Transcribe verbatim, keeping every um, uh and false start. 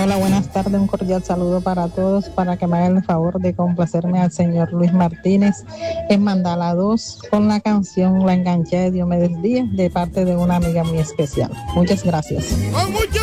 Hola, buenas tardes, un cordial saludo para todos, para que me hagan el favor de complacerme al señor Luis Martínez en Mandala dos con la canción La Enganché de Diomedes Díaz de parte de una amiga muy especial. Muchas gracias. Con mucho